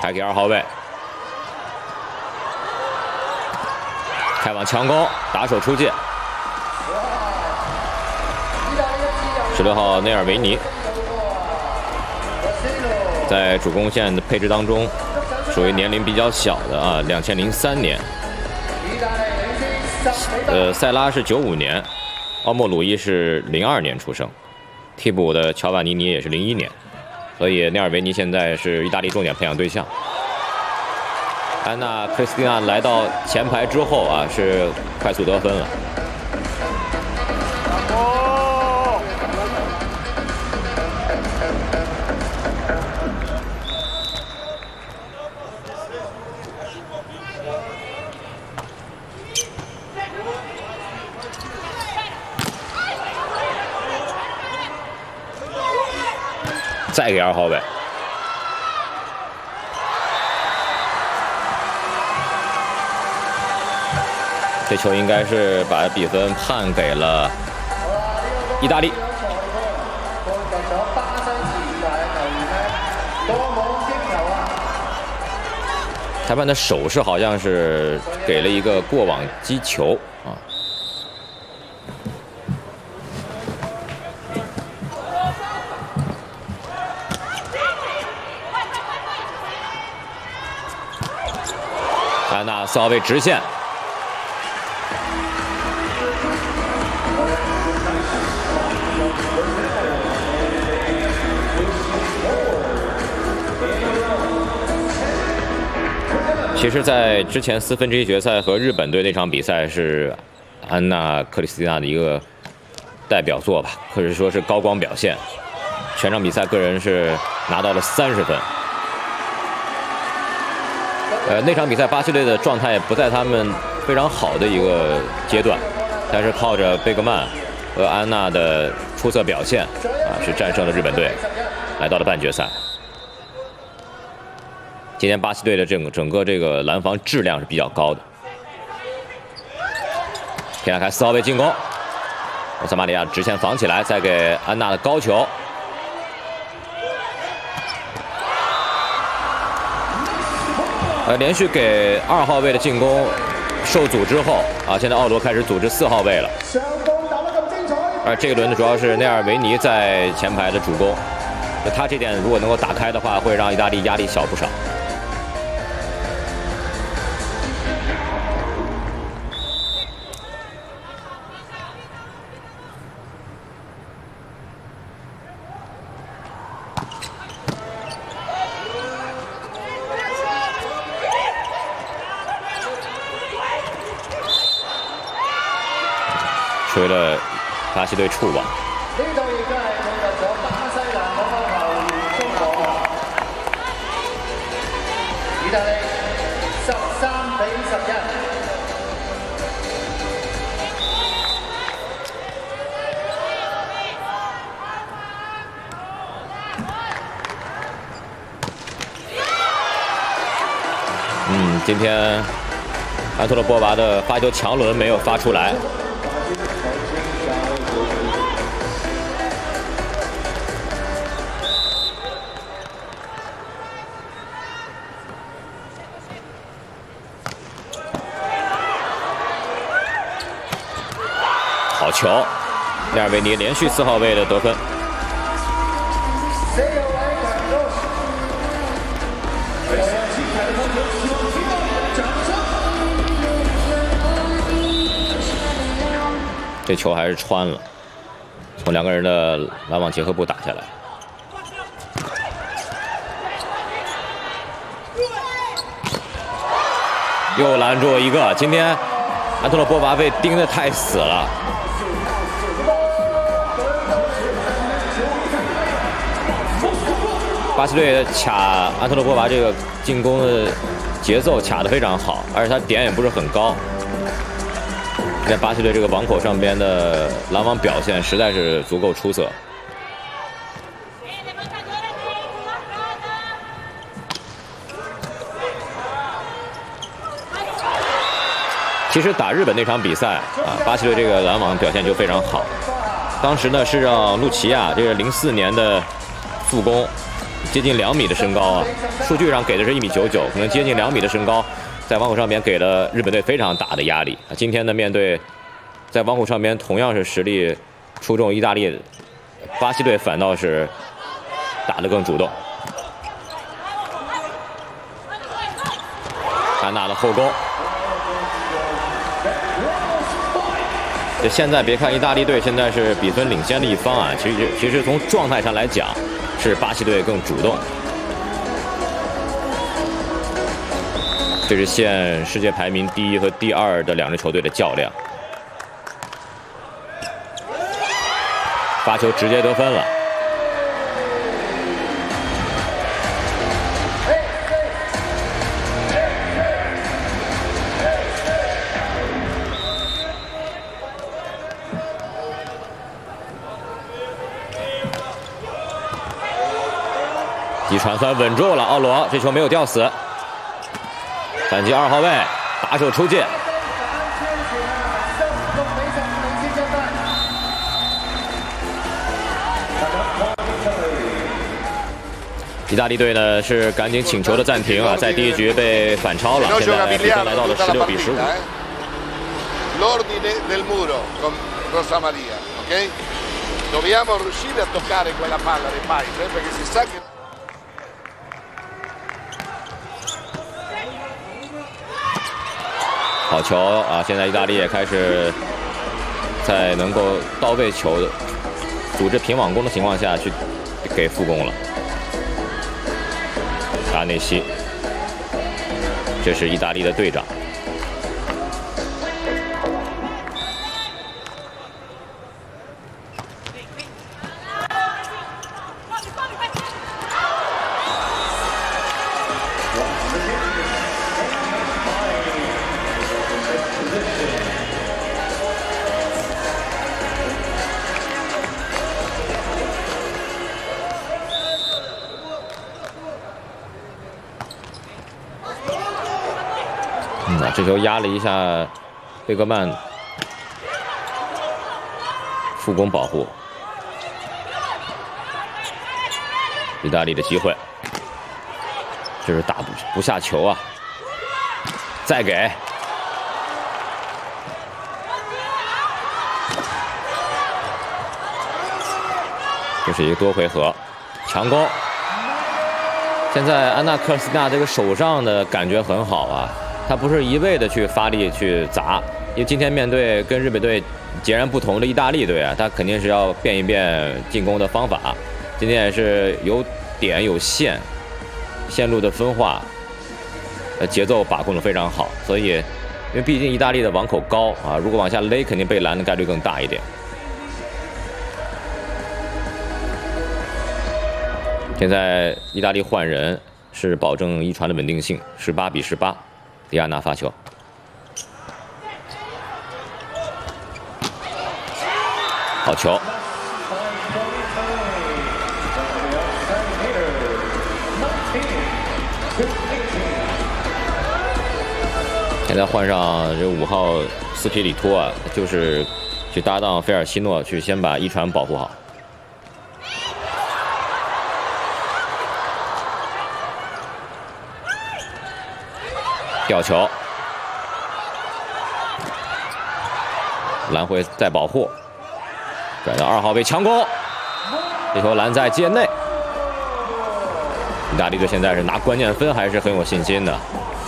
还给2号位，开往强攻，打手出界。16号内尔维尼在主攻线的配置当中，属于年龄比较小的啊，2003年。塞拉是95年，奥莫鲁伊是02年出生，替补的乔瓦尼尼也是01年，所以内尔维尼现在是意大利重点培养对象。安娜·克里斯蒂娜来到前排之后啊，是快速得分了。再给2号位，这球应该是把比分判给了意大利。裁判的手势好像是给了一个过网击球啊。安娜4号位直线，其实，在之前4分之一决赛和日本队那场比赛是安娜·克里斯蒂娜的一个代表作吧，可以说是高光表现。全场比赛个人是拿到了30分。那场比赛巴西队的状态不在他们非常好的一个阶段，但是靠着贝格曼和安娜的出色表现啊，是战胜了日本队，来到了半决赛。今天巴西队的整个这个拦防质量是比较高的。皮纳凯4号位进攻，罗萨玛利亚直线防起来，再给安娜的高球。连续给2号位的进攻受阻之后啊，现在奥罗开始组织4号位了。而这一轮呢，主要是内尔维尼在前排的主攻，他这点如果能够打开的话，会让意大利压力小不少。吹了巴西队触网。呢度亦都係進入咗巴西籃網球員中網。意大利13比11。今天安托洛波娃的发球强轮没有发出来。好球，内尔维尼连续4号位的得分。这球还是穿了，从2个人的拦网结合部打下来。又拦住一个，今天安托洛波娃被盯得太死了。巴西队卡安托洛波娃这个进攻的节奏卡得非常好，而且他点也不是很高。在巴西队这个网口上边的拦网表现实在是足够出色。其实打日本那场比赛啊，巴西队这个拦网表现就非常好。当时呢是让路齐亚，这是04年的副攻， 接近2米的身高啊，数据上给的是1.99米，可能接近2米的身高，在网口上面给了日本队非常大的压力啊。今天呢，面对在网口上面同样是实力出众意大利，巴西队反倒是打得更主动。安娜的后攻。现在别看意大利队现在是比分领先的一方啊，其实从状态上来讲，是巴西队更主动。这是现世界排名第1和第2的2支球队的较量。发球直接得分了。击传算稳住了，奥罗这球没有吊死。反击2号位，打手出界。意大利队呢是赶紧请求的暂停啊，在第1局被反超了，现在比分来到了16比15。 L'ordine del muro con Rosa Maria, ok? Dobbiamo riuscire a toccare quella palla del paese perché si sa che 好球啊！现在意大利也开始在能够到位球、组织平网攻的情况下去给副攻了。阿内西，这是意大利的队长。这球压了一下贝格曼，副攻保护，意大利的机会，这是打不下球啊！再给，这是一个多回合强攻。现在安娜克尔斯纳这个手上的感觉很好啊。他不是一味的去发力去砸，因为今天面对跟日本队截然不同的意大利队啊，他肯定是要变一变进攻的方法。今天也是有点有线路的分化，节奏把控的非常好。所以，因为毕竟意大利的网口高啊，如果往下勒，肯定被拦的概率更大一点。现在意大利换人是保证一传的稳定性，18比18。迪亚纳发球，好球！现在换上这5号斯皮里托啊，就是去搭档菲尔西诺，去先把一传保护好。吊球，拦回再保护，转到2号位强攻，这球拦在界内。意大利队现在是拿关键分还是很有信心的。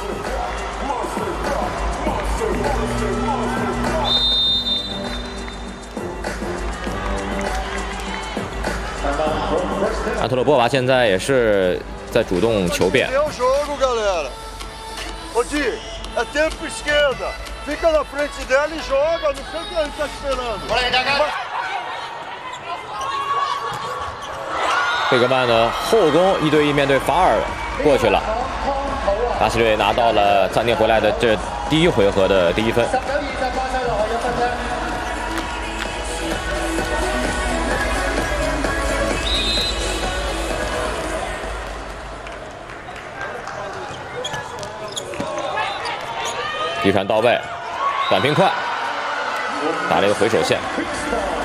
阿托洛波娃现在也是在主动求变。 Oggi a tempo esquerda, fica na frente dela e joga, não sei o que ele tá esperando. 贝格曼的后攻1对1面对法尔过去了，巴西队拿到了暂停回来的这第1回合的第1分。一传到位，短平快，打了一个回手线。